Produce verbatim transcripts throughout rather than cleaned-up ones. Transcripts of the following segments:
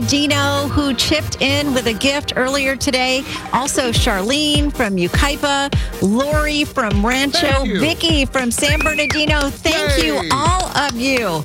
Dino, who chipped in with a gift earlier today. Also, Charlene from Yucaipa, Lori from Rancho, Vicky from San Bernardino. Thank Yay. you, all of you.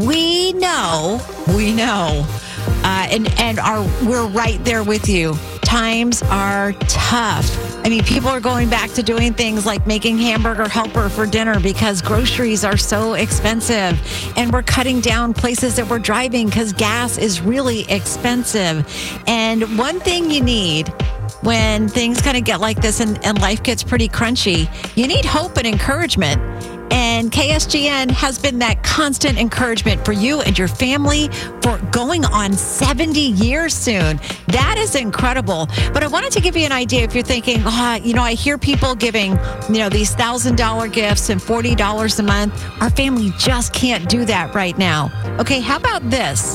We know, we know, uh, and and are we're right there with you. Times are tough. I mean, people are going back to doing things like making hamburger helper for dinner because groceries are so expensive. And we're cutting down places that we're driving because gas is really expensive. And one thing you need when things kind of get like this and, and life gets pretty crunchy, you need hope and encouragement. And K S G N has been that constant encouragement for you and your family for going on seventy years soon. That is incredible. But I wanted to give you an idea if you're thinking, oh, you know, I hear people giving, you know, these one thousand dollars gifts and forty dollars a month. Our family just can't do that right now. Okay, how about this?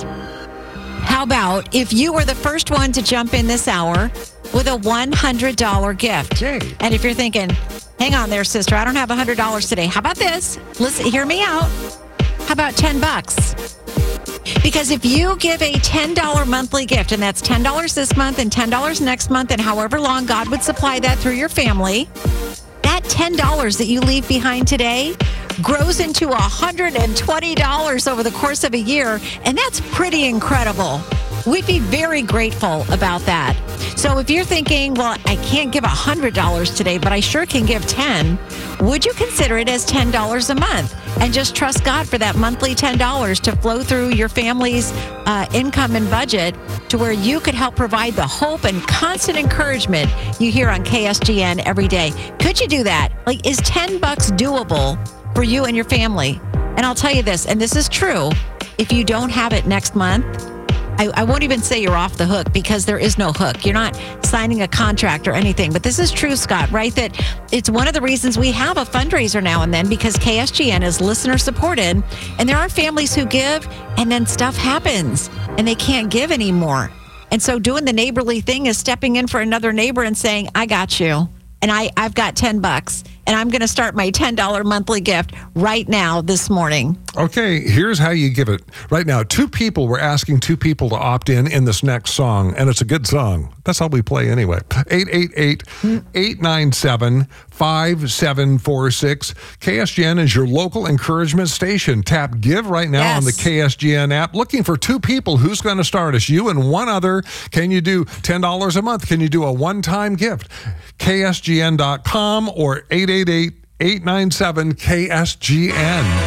How about if you were the first one to jump in this hour with a one hundred dollars gift? Yay. And if you're thinking, hang on there, sister, I don't have one hundred dollars today. How about this? Listen, hear me out. How about ten bucks? Because if you give a ten dollars monthly gift, and that's ten dollars this month and ten dollars next month, and however long God would supply that through your family, that ten dollars that you leave behind today grows into one hundred twenty dollars over the course of a year, and that's pretty incredible. We'd be very grateful about that. So if you're thinking, well, I can't give one hundred dollars today, but I sure can give ten, would you consider it as ten dollars a month? And just trust God for that monthly ten dollars to flow through your family's uh, income and budget to where you could help provide the hope and constant encouragement you hear on K S G N every day. Could you do that? Like, is ten bucks doable for you and your family? And I'll tell you this, and this is true, if you don't have it next month, I, I won't even say you're off the hook because there is no hook. You're not signing a contract or anything. But this is true, Scott, right? That it's one of the reasons we have a fundraiser now and then because K S G N is listener supported. And there are families who give and then stuff happens and they can't give anymore. And so doing the neighborly thing is stepping in for another neighbor and saying, I got you. And I, I've got ten bucks, and I'm going to start my ten dollars monthly gift right now this morning. Okay, here's how you give it. Right now, two people, we're asking two people to opt in in this next song, and it's a good song. That's how we play anyway. eight eight eight, eight nine seven, five seven four six. K S G N is your local encouragement station. Tap Give right now Yes. on the K S G N app. Looking for two people. Who's going to start us? You and one other. Can you do ten dollars a month? Can you do a one-time gift? K S G N dot com or eight eight eight, eight nine seven, K S G N.